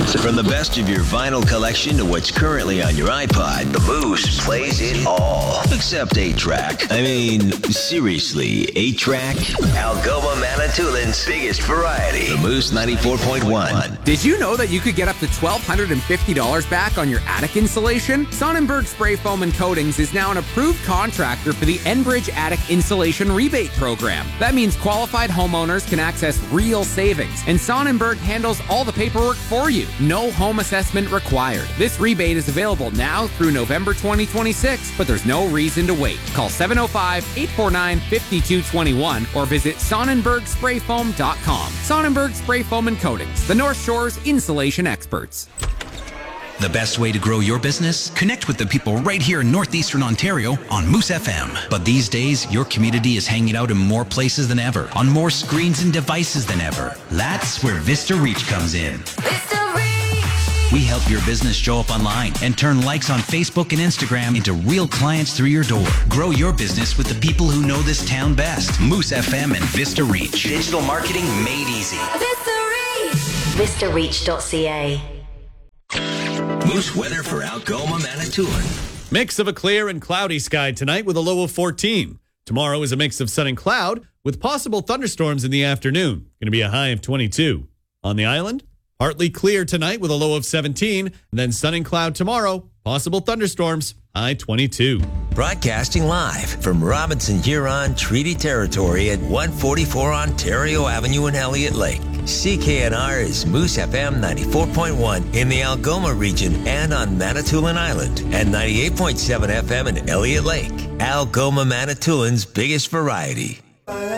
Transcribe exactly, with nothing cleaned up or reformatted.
From the best of your vinyl collection to what's currently on your iPod, the Moose plays it all. Except eight track. I mean, seriously, eight track? Algoma Manitoulин's biggest variety. The Moose ninety-four point one. Did you know that you could get up to twelve fifty dollars back on your attic insulation? Sonnenberg Spray Foam and Coatings is now an approved contractor for the Enbridge Attic Insulation Rebate Program. That means qualified homeowners can access real savings, and Sonnenberg handles all the paperwork for you. No home assessment required. This rebate is available now through November twenty twenty-six, but there's no reason to wait. Call seven oh five, eight four nine, five two two one or visit Sonnenberg Spray Foam dot com. Sonnenberg Spray Foam and Coatings, the North Shore's insulation experts. The best way to grow your business? Connect with the people right here in Northeastern Ontario on Moose F M. But these days, your community is hanging out in more places than ever, on more screens and devices than ever. That's where Vista Reach comes in. Vista Reach! We help your business show up online and turn likes on Facebook and Instagram into real clients through your door. Grow your business with the people who know this town best. Moose F M and Vista Reach. Digital marketing made easy. Vista Reach! Vista Reach dot C A. Moose weather for Algoma Manitoulin. Mix of a clear and cloudy sky tonight with a low of fourteen. Tomorrow is a mix of sun and cloud with possible thunderstorms in the afternoon. Going to be a high of twenty-two. On the island, partly clear tonight with a low of seventeen. And then sun and cloud tomorrow. Possible thunderstorms, high twenty-two. Broadcasting live from Robinson Huron Treaty Territory at one forty-four Ontario Avenue in Elliott Lake. C K N R is Moose F M ninety-four point one in the Algoma region and on Manitoulin Island, and ninety-eight point seven F M in Elliott Lake. Algoma Manitoulin's biggest variety.